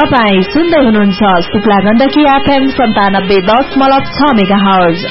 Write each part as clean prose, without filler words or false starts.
तपाईं सुन्दै हुनुहुन्छ शुक्ला गण्डकी FM 97.6 मेगाहर्ज।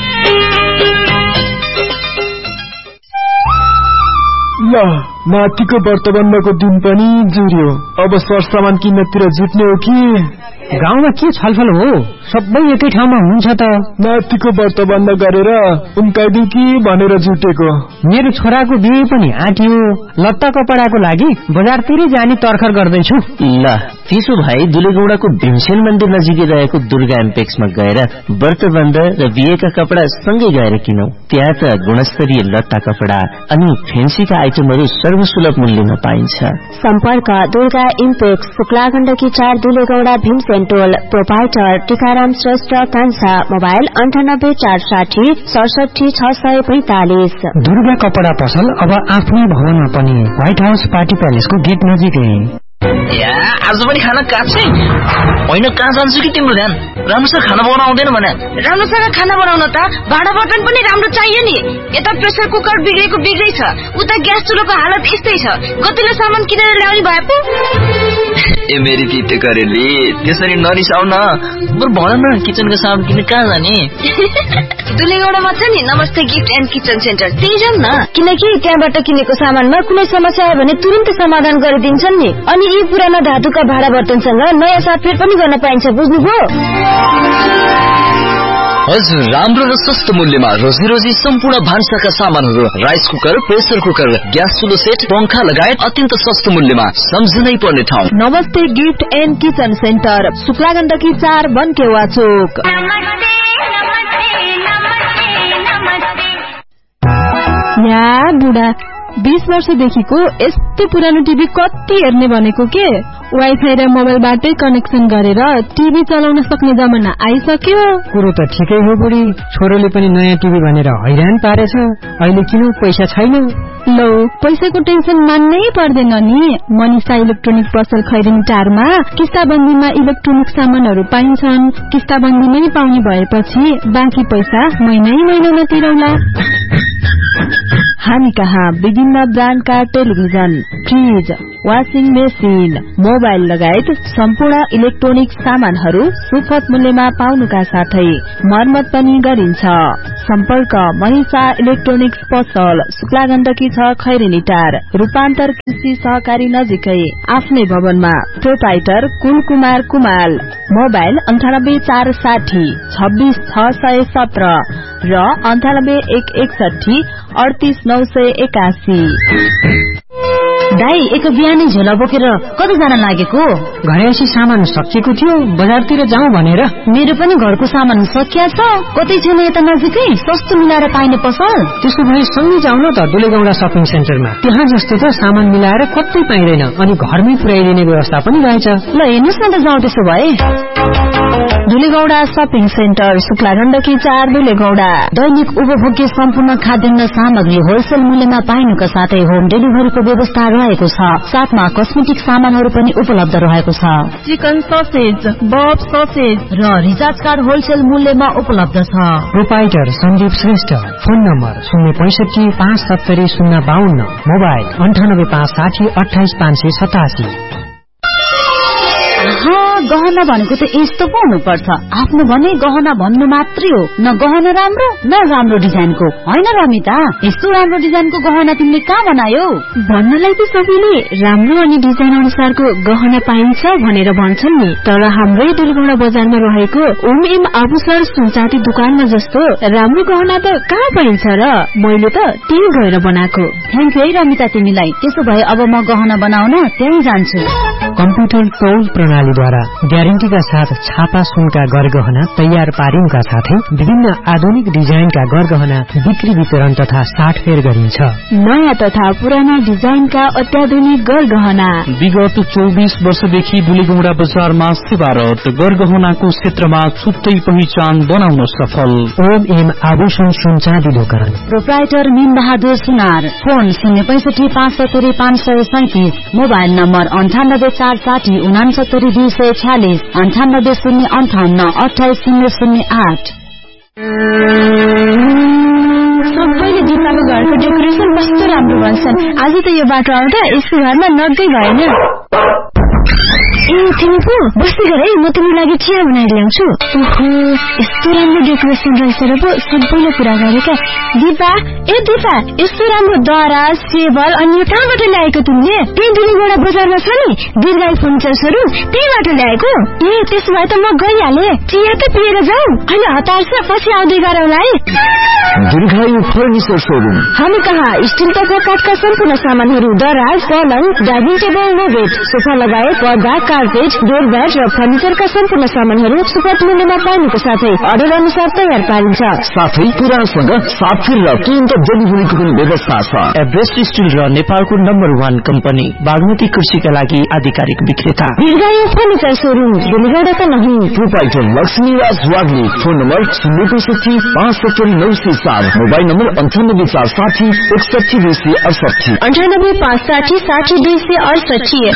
ल माथिको व्रतबन्धको दिन पनि जुर्यो। अब सरसामान किन्नतिर जुट्ने हो कि गाउँमा के छलफल हो? सबै एकै ठाउँमा हुनुहुन्छ त। माथिको व्रतबन्ध गरेर उम्काइदिउ कि भनेर जुटेको। मेरो छोराको बिहे पनि आँट्यो। लत्ता कपडाको लागि बजारतिरै जाने तर्खर गर्दैछु। ल त्यसो भए दुलेगौडाको भीमसेन मन्दिर नजिकै रहेको दुर्गा एम्पेक्समा गएर व्रतबन्ध र बिहेका कपडा सँगै गएर किनौ। त्यहाँ त गुणस्तरीय लत्ता कपडा अनि फेन्सीका आइटमहरू सर्वसुलभ मूल्यमा पाइन्छ। सम्पर्क दुर्गा इम्पेक्स, शुक्ला गण्डकी 4, दुलेगौडा, भीमसेन टोल। प्रोपाइटर टीकाराम श्रेष्ठ कान्छा। मोबाइल 98 460 67 645। दुर्गा कपडा पसल अब आफ्नै भवनमा पनि, व्हाइट हाउस पार्टी प्यालेसको गेट नजिकै। आज पनि खाना काट्छै होइन? कहाँ जान्छु कि तिम्रो ध्यान? राम्रोसँग खाना बनाउन आउँदैन भने? राम्रोसँग खाना बनाउन त भाडा बटन पनि राम्रो चाहियो नि। यता प्रेसर कुकर बिग्रै छ, उता ग्यास चुलोको हालत यस्तै छ। गतिलो सामान किनेर ल्याउने भए पो। ए मेरी तिते करेली, त्यसरी नरिसाउ न। बरु भन न, किचनको सामान किन्न कहाँ जाने? दुलेगौडामा छ नि नमस्ते गिफ्ट एन्ड किचन सेन्टर, त्यही जाउँ न। किनकि त्यहाँबाट किनेको सामानमा कुनै समस्या आयो भने तुरुन्तै समाधान गरिदिन्छन् नि। अनि यी पुराना धातुका भाडा बर्तनसँग नयाँ साफेर पनि गर्न पाइन्छ, बुझ्नुभयो? हजुर, राम्रो र सस्तो मूल्यमा रोजी सम्पूर्ण भान्साका सामानहरू, rice cooker, pressure cooker, gas चुलो set, पंखा लगायत अत्यन्त सस्तो मूल्यमा। सम्झनै पर्ने ठाउँ नमस्ते gift and kitchen centre, Shukla Gandaki 4, बनकेवा चोक। या बुढा 20 वर्षदेखिको यस्तो पुरानो टिभी कति हेर्ने भनेको के? वाइफाई र मोबाइलबाटै कनेक्सन गरेर टिभी चलाउन सक्ने जमाना आइसक्यो। कुरो त ठिकै हो बुढी, छोरोले पनि नयाँ टिभी भनेर हैरान पारेछ। अहिले किन पैसा छैन? लो, पैसाको टेन्सन मान्नै पर्दैन नि। मनिषा इलेक्ट्रोनिक पसल खैरेनी टारमा किस्ताबन्दीमा इलेक्ट्रोनिक सामानहरू पाइन्छन्। किस्ताबन्दीमै पाउने भएपछि बाँकी पैसा महिना तिरौला। हामी कहाँ विभिन्न ब्रान्डका television, fridge, washing machine, mobile लगायत सम्पूर्ण इलेक्ट्रोनिक सामानहरू सुपथ मूल्यमा पाउनुका साथै मर्मत पनि गरिन्छ। सम्पर्क मनिषा इलेक्ट्रोनिक्स पसल, शुक्ला गण्डकी 6, खैरेनी टार, रूपान्तर कृषि सहकारी नजिकै, आफ्नै भवनमा। प्रोपाइटर कुलकुमार कुमाल। मोबाइल 98 460 26 617 र 98 161 38 981। दाई, एक बिहानै झोला बोकेर कता जान लागेको? घरेसी सामान सकिएको थियो, बजारतिर जाउँ भनेर। मेरो पनि घरको सामान सकिया छ। कतै छैन यता नजिकै सस्तो मिलाएर पाइने पसल? त्यसो भए सँगै जाउँ न त दुलेगौडा शपिङ सेन्टरमा। त्यहाँ जस्तो त सामान मिलाएर कतै पाइँदैन अनि घरमै पुर्याइदिने व्यवस्था पनि रहेछ। ल हेर्नुस् न त, जाउँ त्यसो भए। दुलेगौडा शपिङ सेन्टर, शुक्ला गण्डकी 4, दुलेगौडा। दैनिक उपभोग्य सम्पूर्ण खाद्यान्न सामग्री होलसेल मूल्यमा पाइनुका साथै होम डेलिभरीको व्यवस्था रहेको छ। साथमा कस्मेटिक सामानहरू पनि उपलब्ध रहेको छ। चिकन ससेज, बफ ससेज र रिचार्ज कार्ड होलसेल मूल्यमा उपलब्ध छ। Proprietor Sandeep Shrestha. Phone number 065 570 052। Mobile 98 560 28 587। गहना भनेको त यस्तो पो हुनुपर्छ। आफ्नो भने गहना भन्नु मात्रै हो, न गहना राम्रो न राम्रो डिजाइनको। होइन रमिता, यस्तो राम्रो डिजाइनको गहना तिमीले कहाँ बनायौ? भन्नलाई त सबैले राम्रो अनि डिजाइन अनुसारको गहना पाइन्छ भनेर भन्छन् नि, तर हाम्रै दुलेगौडा बजारमा रहेको ओम एम आभूषण सुनचाँदी दुकानमा जस्तो राम्रो गहना त कहाँ पाइन्छ र? मैले त त्यही गएर बनाएको। थ्याङ्क यू है रमिता तिमीलाई। त्यसो भए अब म गहना बनाउन त्यही जान्छु। कम्प्युटर तौल प्रणालीद्वारा ग्यारेन्टीका साथ छापा सुनका गरगहना तयार पारिनुका साथै विभिन्न आधुनिक डिजाइनका गरगहना बिक्री वितरण तथा साटफेर गरिन्छ। नयाँ तथा पुराना डिजाइनका अत्याधुनिक गरगहना। विगत 24 वर्षदेखि दुलेगौडा बजारमा सेवारत, गरगहनाको क्षेत्रमा छुट्टै पहिचान बनाउन सफल। ओम एम आभूषण सुनचाँदी दोकान। प्रोप्राइटर मीन बहादुर सुनार। फोन 065 570 537। Mobile number 98 460 69 246 98 058 28 008। सबैले दिपाको घरको डेकोरेसन कस्तो राम्रो भन्छन्। आज त यो बाटो आउँदा यसको घरमा नगै भएन। ए तिमी पो बस्दै गर है, म तिम्रो लागि चिया बनाएर ल्याउँछु। ओहो, यस्तो राम्रो डेकोरेसन रहेछ र पो सबैले कुरा गरेका। दिपा, ए दिपा, यस्तो राम्रो दराज, टेबल अनि यो कहाँबाट ल्याएको तिमीले? त्यही दुलीगौडा बजारमा छ नि दीर्घायु फर्निचर्सहरू, त्यहीबाट ल्याएको। ए त्यसो भए त म गइहाले, चिया त पिएर जाऊ, अहिले हतार छ, पछि आउँदै गरौँला है। दीर्घायु फर्निचर शोरूम। हामी कहाँ स्टिल तथा काठका सम्पूर्ण सामानहरू, दराज, पलङ, डाइनिङ टेबल र बेड, सोफा लगायत पर्दा, कार्पेट, डोर म्याट र फर्निचरका सम्पूर्ण सामानहरू सुपथ मूल्यमा पाउनुको साथै अर्डर अनुसार तयार पारिन्छ। साथै पुरानसँग साथी र तुरन्त डेलिभरीको पनि व्यवस्था छ। एभरेस्ट स्टिल र नेपालको नम्बर 1 कम्पनी बागमती कृषिका लागि आधिकारिक विक्रेता दीर्घायु फर्निचर शोरूम, दुलीगौडा का नहीं। Proprietor Laxmiraj Wagle. Phone number 065-570-904, mobile number 98-460-61268, 98-560-60268।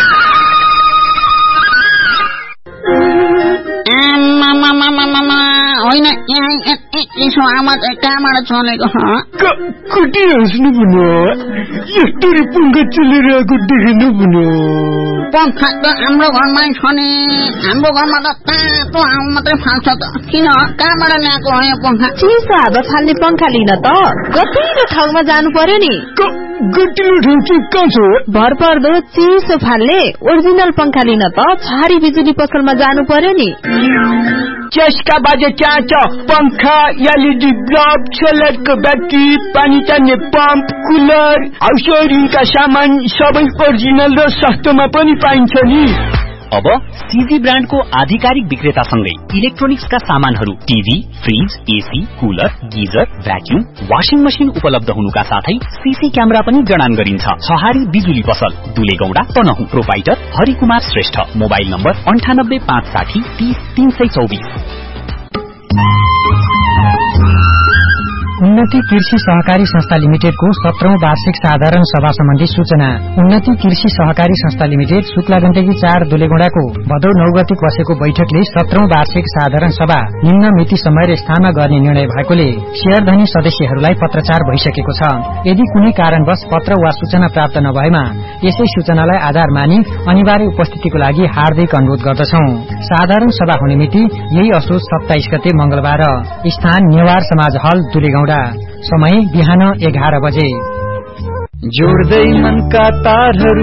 होइन यसो आवाज कहाँबाट चलेको? कति हाँस्नु भन्यो, यस्तो पंखा चलिरहेको देखेन भन्यो। पंखा त हाम्रो घरमै छ नि, हाम्रो घरमा त तातो हावा मात्रै फाल्छ त। किन, कहाँबाट ल्याएको हो यो पंखा? चिसो हावा फाल्ने पंखा लिन त गतिलो ठाउँमा जानु पर्यो नि। गतिलो ठाउँ चाहिँ कहाँ छ? भरपर्दो चिसो फाल्ने ओरिजिनल पंखा लिन त छहारी बिजुली पसलमा जानु पर्यो नि। चस्का बाजे चाहन्छ, पंखा, एलईडी बल्ब, सोलरको ब्याट्री, पानी तान्ने पम्प, कुलर, हाउस वायरिङका सामान सबै ओरिजिनल र सस्तोमा पनि पाइन्छ नि। अब सीजी ब्रान्डको आधिकारिक विक्रेतासँगै इलेक्ट्रोनिक्सका सामानहरू, TV, fridge, AC, cooler, geyser, vacuum, washing machine उपलब्ध हुनुका साथै सीसी क्यामेरा पनि जडान गरिन्छ। छहारी बिजुली पसल, दुलेगौडा, Tanahun. Proprietor Harikumar Shrestha. Mobile number 98-560-30-324। उन्नति कृषि सहकारी संस्था लिमिटेडको 17औं वार्षिक साधारण सभा सम्बन्धी सूचना। उन्नति कृषि सहकारी संस्था लिमिटेड शुक्ला गण्डकी 4 दुलेगौडाको भदौ 9 गते बसेको बैठकले 17औं वार्षिक साधारण सभा निम्न मिति समय र स्थानमा गर्ने निर्णय भएकोले शेयरधनी सदस्यहरूलाई पत्रचार भइसकेको छ। यदि कुनै कारणवश पत्र वा सूचना प्राप्त नभएमा यसै सूचनालाई आधार मानि अनिवार्य उपस्थितिको लागि हार्दिक अनुरोध गर्दछौं। साधारण सभा हुने मिति यही असोज 27 गते मंगलबार। स्थान नेवार समाज हल दुलेगौडा। समय बिहान 11 बजे। जोड्दै मनका तारहरू